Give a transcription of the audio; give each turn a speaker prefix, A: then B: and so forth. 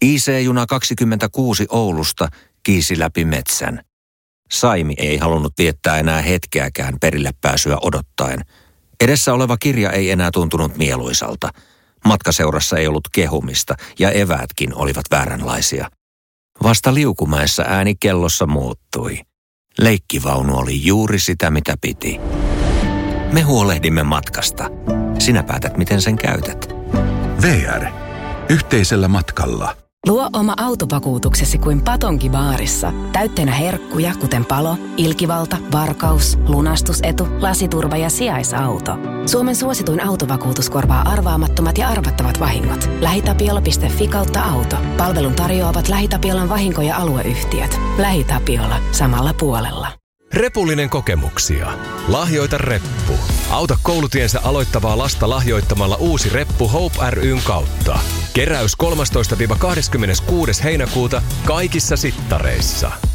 A: IC-juna 26 Oulusta kiisi läpi metsän. Saimi ei halunnut viettää enää hetkeäkään perille pääsyä odottaen. Edessä oleva kirja ei enää tuntunut mieluisalta. Matkaseurassa ei ollut kehumista ja eväätkin olivat vääränlaisia. Vasta Liukumäessä ääni kellossa muuttui. Leikkivaunu oli juuri sitä, mitä piti. Me huolehdimme matkasta. Sinä päätät, miten sen käytät.
B: VR. Yhteisellä matkalla.
C: Luo oma autovakuutuksesi kuin Patonki baarissa. Täytteenä herkkuja, kuten palo, ilkivalta, varkaus, lunastusetu, lasiturva ja sijaisauto. Suomen suosituin autovakuutus korvaa arvaamattomat ja arvattavat vahingot. LähiTapiola.fi/auto. Palvelun tarjoavat LähiTapiolan vahinko- ja alueyhtiöt. LähiTapiola. Samalla puolella.
D: Repullinen kokemuksia. Lahjoita reppu. Auta koulutiensä aloittavaa lasta lahjoittamalla uusi reppu Hope ry:n kautta. Keräys 13-26. heinäkuuta kaikissa sittareissa.